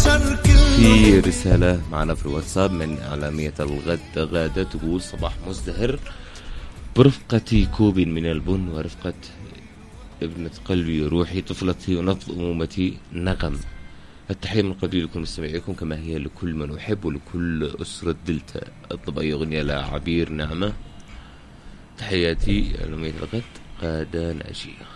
في رسالة معنا في الواتساب من إعلامية الغد غادة تقول: صباح مزدهر برفقة كوب من البن ورفقة ابنة قلبي وروحي طفلتي ونبض أمومتي نغم. التحية من قلبي لكم مستمعيكم كما هي لكل من أحب ولكل أسرة دلتا. أطلب أي أغنية لعبير نعمة. تحياتي إعلامية الغد غادة ناجية.